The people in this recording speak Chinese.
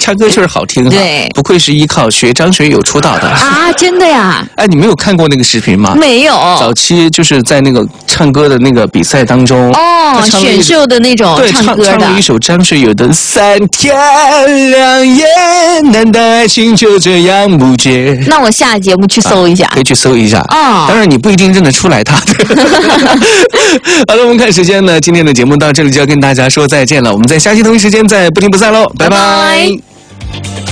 唱歌确实好听哈。 对， 不愧是依靠学张学友出道的啊，真的呀？ 哎，你没有看过那个视频吗？ 没有。 早期就是在那个唱歌的那个比赛当中， 选秀的那种对，唱了一首张学友的《3天2夜》，难道爱情就这样不结？ 那我下节目去搜一下， 可以去搜一下。当然你不一定认得出来他的。好了，我们看时间呢，今天的节目到这里就要跟大家说再见了，我们在下期同一时间再不听不散喽，拜拜。